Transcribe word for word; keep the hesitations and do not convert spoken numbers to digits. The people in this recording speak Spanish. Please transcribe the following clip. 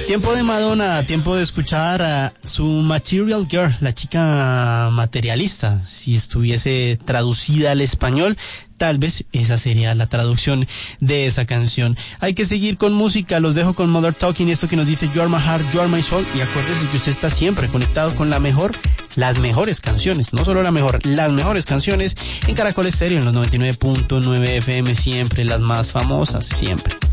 Tiempo de Madonna, tiempo de escuchar a su Material Girl, la chica materialista. Si estuviese traducida al español, tal vez esa sería la traducción de esa canción. Hay que seguir con música, los dejo con Mother Talking, esto que nos dice You Are My Heart, You Are My Soul, y acuérdese que usted está siempre conectado con la mejor, las mejores canciones, no solo la mejor, las mejores canciones en Caracol Estéreo en los noventa y nueve punto nueve F M, siempre las más famosas, siempre.